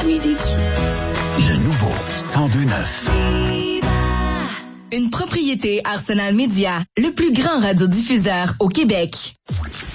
la musique. Le nouveau 102.9. Une propriété Arsenal Média, le plus grand radiodiffuseur au Québec.